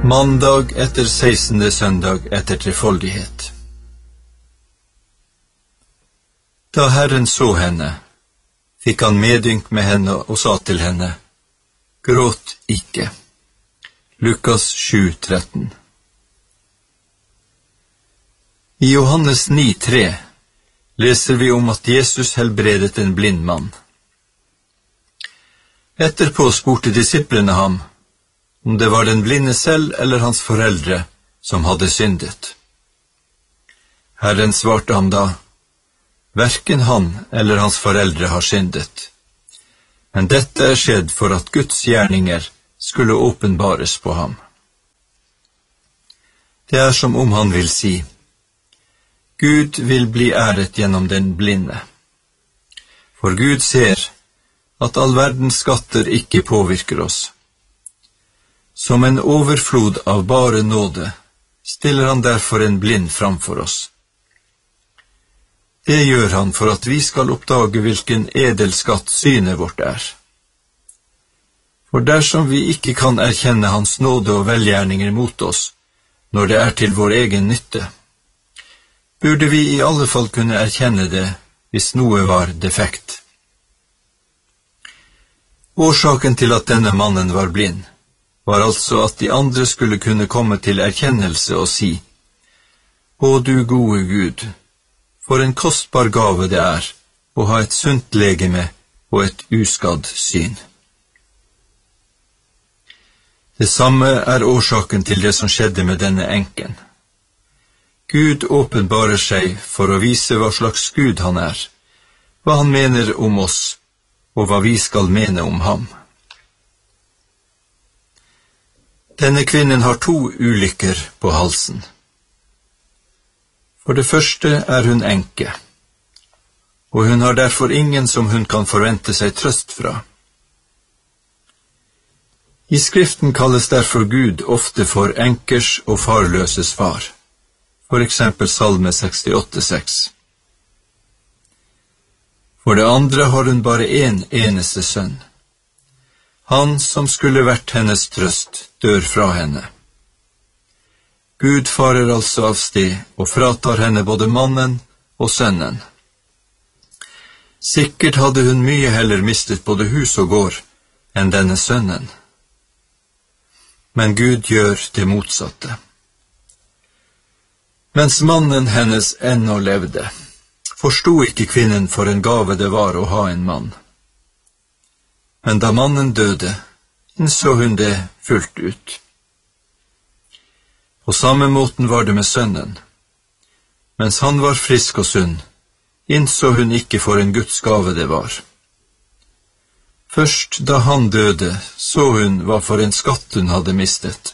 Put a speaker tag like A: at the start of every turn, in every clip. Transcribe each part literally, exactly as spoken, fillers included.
A: Mandag etter sekstende søndag etter trefoldighet. Da Herren så henne, fikk han medynk med henne og sa til henne, gråt ikke. Lukas sju tretten. I Johannes ni tre leser vi om at Jesus helbredet en blind mann. Etterpå spurte disiplene ham, om det var den blinde selv eller hans foreldre som hadde syndet. Herren svarte ham da, hverken han eller hans foreldre har syndet, men dette er skjedd for at Guds gjerninger skulle åpenbares på ham. Det er som om han vil si, Gud vil bli æret gjennom den blinde. For Gud ser at all verdens skatter ikke påvirker oss. Som en overflod av bare nåde stiller han derfor en blind framfor oss. Det gjør han for at vi skal oppdage hvilken edel skatt synet vårt er. For dersom vi ikke kan erkjenne hans nåde og velgjerninger mot oss, når det er til vår egen nytte, burde vi i alle fall kunne erkjenne det hvis noe var defekt. Årsaken til at denne mannen var blind, var altså at de andre skulle kunne komme til erkjennelse og si, Å du gode Gud, for en kostbar gave det er å ha et sunt legeme og et uskadd syn. Det samme er årsaken til det som skjedde med denne enken. Gud åpenbarer seg for å vise hva slags Gud han er, hva han mener om oss, og hva vi skal mene om ham. Denne kvinnen har to ulykker på halsen. For det første er hun enke, og hun har derfor ingen som hun kan forvente seg trøst fra. I Skriften kalles derfor Gud ofte for enkers og farløses far, for eksempel Salme sekstiåtte seks. For det andre har hun bare en eneste sønn. Han som skulle vært hennes trøst, dør fra henne. Gud farer altså av sted og fratar henne både mannen og sønnen. Sikkert hadde hun mye heller mistet både hus og gård enn denne sønnen. Men Gud gjør det motsatte. Mens mannen hennes ennå levde, forstod ikke kvinnen for en gave det var å ha en mann. Men da mannen døde, innså hun det fullt ut. På samme måten var det med sønnen. Mens han var frisk og sunn, innså hun ikke for en Guds gave det var. Først da han døde, så hun hva for en skatt hun hadde mistet.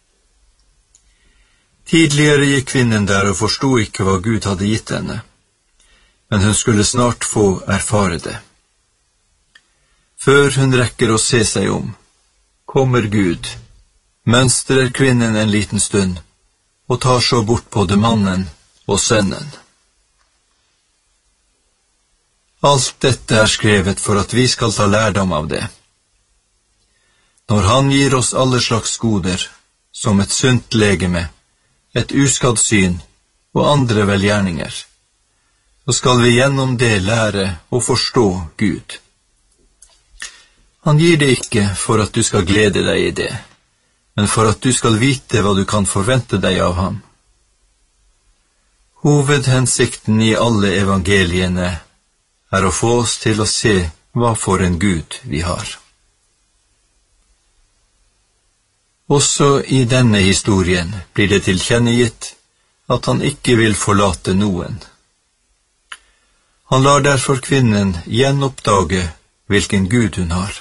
A: Tidligere gikk kvinnen der og forstod ikke hva Gud hadde gitt henne, men hun skulle snart få erfare det. Før hun rekker å se seg om, kommer Gud, mønstrer kvinnen en liten stund, og tar så bort både mannen og sønnen. Alt dette er skrevet for at vi skal ta lærdom av det. Når han gir oss alle slags goder, som et sunt legeme, et uskadd syn og andre velgjerninger, så skal vi gjennom det lære å forstå Gud. Han gir det ikke for at du skal glede deg i det, men for at du skal vite hva du kan forvente deg av ham. Hovedhensikten i alle evangeliene er å få oss til å se hva for en Gud vi har. Også i denne historien blir det tilkjennegitt at han ikke vil forlate noen. Han lar derfor kvinnen gjenoppdage hvilken Gud hun har.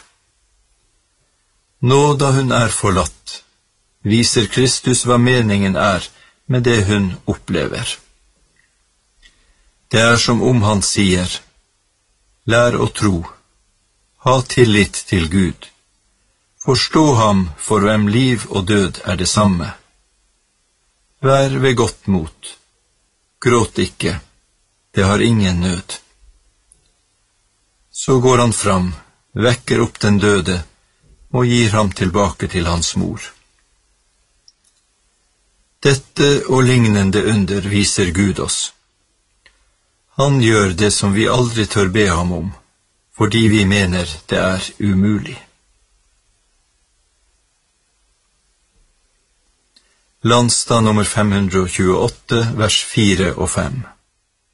A: Nå da hun er forlatt, viser Kristus hva meningen er med det hun opplever. Det er som om han sier, lær å tro, ha tillit til Gud, forstå ham for hvem liv og død er det samme. Vær ved godt mot, gråt ikke, det har ingen nød. Så går han fram, vekker opp den døde, og gir ham tilbake til hans mor. Dette og lignende under viser Gud oss. Han gjør det som vi aldri tør be ham om, fordi vi mener det er umulig. Landstad nummer fem hundre tjueåtte, vers fire og fem.